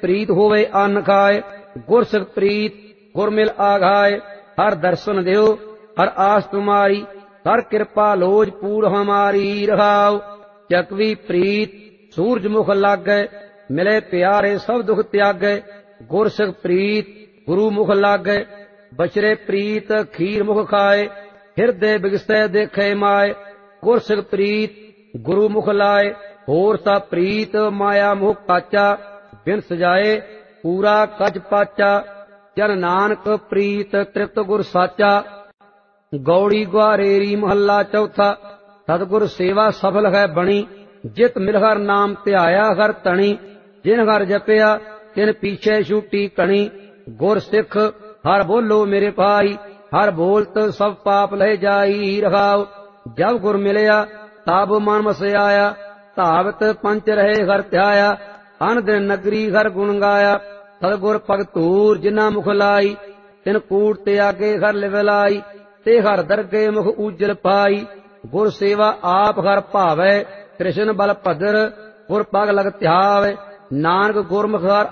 प्रीत होवे अन्न खाए, गुर सिख प्रीत गुर मिल आघाए। हर दर्शन देव हर आस तुम्हारी, हर कृपा लोज पूर हमारी रहाओ। चकवी प्रीत सूरज मुख लागै, मिले प्यारे सब दुख त्यागै। गुर सिख प्रीत गुरु मुख लागै, बछरे प्रीत खीर मुख खाए। हिरदे बिगसै देखे माए, गुर सिख प्रीत गुरु मुख लाए। होर सा प्रीत माया मुख काचा, बिन सजाए पूरा कज पाचा। जन नानक प्रीत तृप्त गुर साचा, गौड़ी ग्वारेरी महला चौथा। सतगुर सेवा सफल है बणी, जित मिल हर नाम ध्याया हर तणी। जिन हर जपया तिन पीछे छूटी कणी, गुर सिख हर बोलो मेरे भाई। हर बोलत सब पाप लह जाई रखाओ। जब गुर मिलया ताब मन मसयाया, धावत पंच रहे हर ध्याया। अन दिन नगरी हर गुण गाया, सतगुर भगतूर जिन्ना मुख लाई। तिन कूट त्यागे हर लिवलाई, ते हर दरगे मुख उज्जल पाई। गुर सेवा आप हर भावै, कृष्ण बल भद्र गुर पग लग ध्यावै। नानक गुरमुख हर